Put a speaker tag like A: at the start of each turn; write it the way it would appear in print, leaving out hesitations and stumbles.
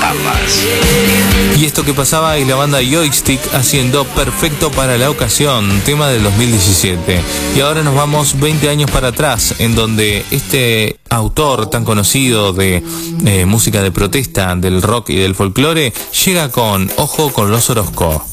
A: guitarras.
B: Y esto que pasaba es la banda Joystick haciendo Perfecto para la ocasión, tema del 2017. Y ahora nos vamos 20 años para atrás, en donde este autor tan conocido de música de protesta, del rock y del folclore, llega con Ojo con los Orozco.